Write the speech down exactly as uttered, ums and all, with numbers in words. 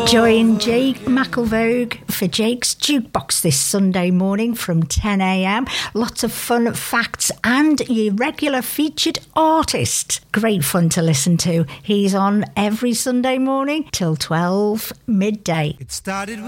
Join Jake McElvogue for Jake's Jukebox this Sunday morning from ten a.m. Lots of fun facts and your regular featured artist. Great fun to listen to. He's on every Sunday morning till twelve midday. It started with